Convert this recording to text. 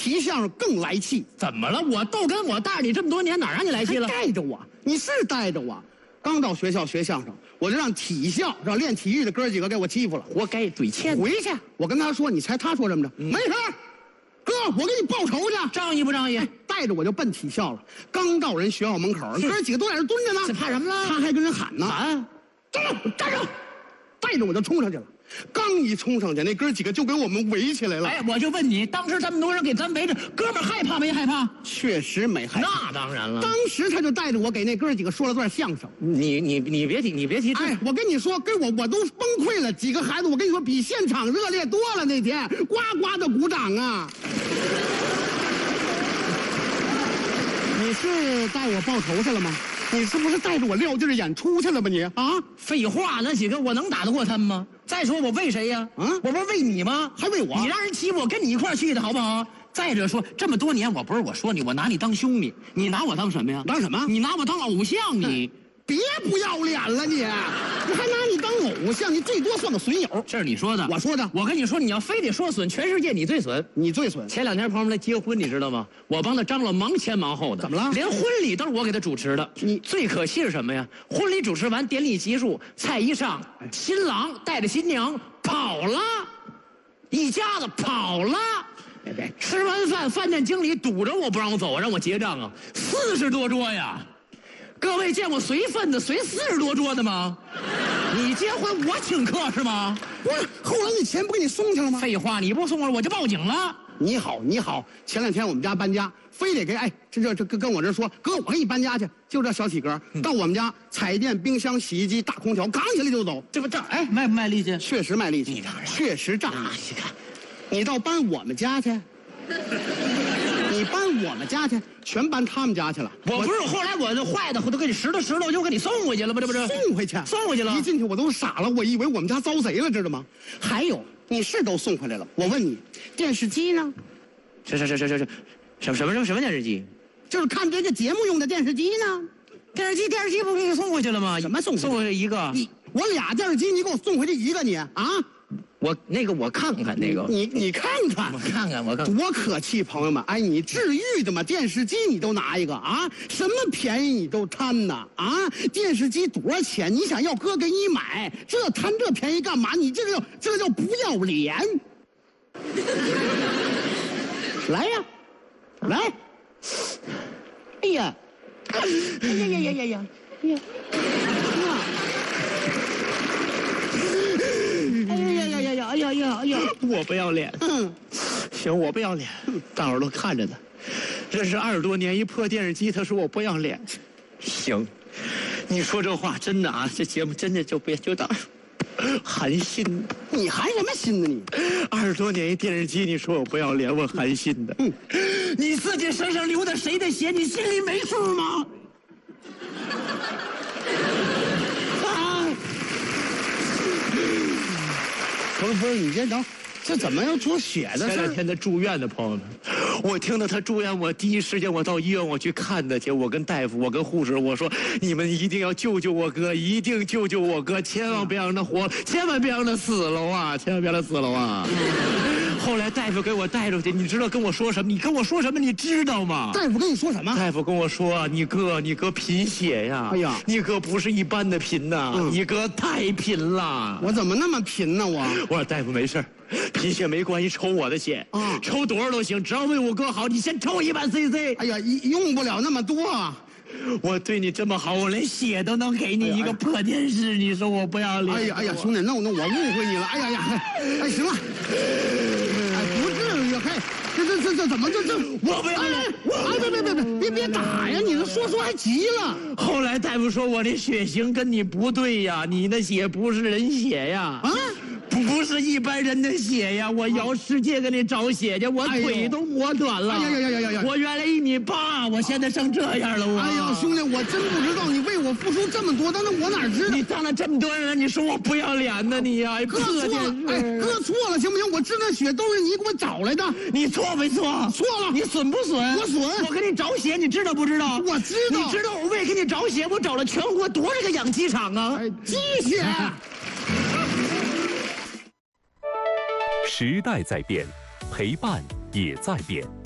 提相声更来气。 怎么了？我逗哏我带着你这么多年，哪让你来气了？ 带着我，你是带着我。刚到学校学相声，我就让体校让练体育的哥几个给我欺负了， 活该怼欠。 回去我跟他说，你猜他说什么着？没事儿，哥，我给你报仇去。 仗义不仗义？ 带着我就奔体校了。刚到人学校门口，哥几个都在那蹲着呢。 这怕什么了？ 他还跟人喊呢， 喊站住，站住！带着我就冲上去了。刚一冲上去，那哥几个就给我们围起来了。 哎，我就问你，当时这么多人给咱围着，哥们儿害怕没害怕？ 确实没害怕。 那当然了。 当时他就带着我给那哥几个说了段相声。 你别提。 哎，我跟你说，给我都崩溃了。几个孩子，我跟你说，比现场热烈多了。那天呱呱的鼓掌啊！你是带我报仇去了吗？你是不是带着我撂劲儿演出去了吧你？啊， 废话，那几个我能打得过他们吗？再说我为谁呀？我不是为你吗？ 还为我？ 你让人欺负我，跟你一块儿去的好不好？再者说，这么多年我不是我说你，我拿你当兄弟，你拿我当什么呀？ 当什么？ 你拿我当偶像你。 别不要脸了你！我还拿你当偶像，你最多算个损友。 这是你说的， 我说的。 我跟你说，你要非得说损，全世界你最损， 你最损。 前2天朋友们来结婚，你知道吗？我帮他张罗忙前忙后的。 怎么了？ 连婚礼都是我给他主持的。 你最可惜是什么呀？婚礼主持完，典礼结束，菜一上，新郎带着新娘跑了，一家子跑了。吃完饭，饭店经理堵着我不让我走，让我结账啊，40多桌呀。各位见过随份子随40多桌的吗？你结婚我请客是吗？ 不是，后来那钱不给你送去了吗？ 废话，你不送我就报警了。 你好，前2天我们家搬家，非得给这跟我这说，哥，我给你搬家去，就这小体格，到我们家彩电、冰箱、洗衣机、大空调，刚起来就走， 这不账哎卖不卖力气？ 确实卖力气， 你当然确实仗义。 你看， 你倒搬我们家去。你搬我们家去，全搬他们家去了。 我不是后来我这坏的，我都给你拾掇，就给你送回去了吗？这不是送回去了。 一进去我都傻了，我以为我们家遭贼了，知道吗？还有，你是都送回来了，我问你，电视机呢？ 什么电视机？ 就是看这个节目用的电视机呢？ 电视机不给你送回去了吗？ 什么送回去一个？ 我俩电视机，你给我送回去一个你啊？ 我看看那个， 你看看， 我看看， 多可气，朋友们！哎，你至于的吗？电视机你都拿一个啊？什么便宜你都贪呐？啊？电视机多少钱？你想要哥给你买，这贪这便宜干嘛？你这个叫不要脸！来呀，来！哎呀，哎呀！哎呀！ 我不要脸。行，我不要脸，大伙儿都看着呢。认识20多年，一破电视机，他说我不要脸。行，你说这话真的啊？这节目真的就当寒心。 你寒什么心呢你 ？20多年一电视机，你说我不要脸，我寒心的。你自己身上流的谁的血，你心里没数吗？ 不是，你先等，这怎么又出血的事？ 前2天他住院的朋友们，我听到他住院，我第一时间我到医院我去看他去，我跟大夫，我跟护士，我说你们一定要救救我哥，一定救救我哥，千万别让他活，千万别让他死了啊，千万别让他死了啊！后来大夫给我带出去，你知道跟我说什么？你跟我说什么？你知道吗？ 大夫跟你说什么？ 大夫跟我说，你哥贫血呀！哎呀，你哥不是一般的贫呐，你哥太贫了。 我怎么那么贫呢？我说大夫没事，贫血没关系，抽我的血啊，抽多少都行，只要为我哥好，你先抽100 cc。 哎呀，用不了那么多啊。 我对你这么好，我连血都能给你一个破电视，你说我不要脸？ 哎呀，兄弟，那我误会你了。哎呀，哎，行了，哎，不至于，嘿，这怎么这？ 我不要脸！ 别打呀！你这说还急了。 后来大夫说我这血型跟你不对呀，你的血不是人血呀。啊。不是一般人的血呀！我摇世界给你找血去，我腿都磨短了。 哎呀！ 我原来1.8米，我现在成这样了。 哎呀，兄弟，我真不知道你为我付出这么多，但是我哪知道？ 你当了这么多人，你说我不要脸呢？你呀， 哥错了，哎，哥错了，行不行？我知道血都是你给我找来的， 你错没错？ 错了。 你损不损？ 我损。 我给你找血，你知道不知道？ 我知道。 你知道我为给你找血，我找了全国多少个养鸡场啊？ 鸡血。 时代在变，陪伴也在变。